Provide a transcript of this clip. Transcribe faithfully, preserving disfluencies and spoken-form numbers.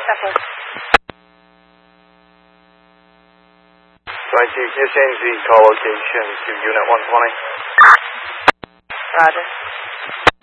Supper. Right, you can change the call location to Unit one twenty. Roger.